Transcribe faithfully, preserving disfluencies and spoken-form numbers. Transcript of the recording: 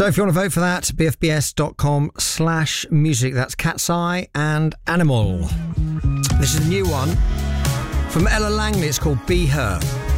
So if you want to vote for that, bfbs.com slash music. That's Cat's Eye and Animal. This is a new one from Ella Langley. It's called Be Her.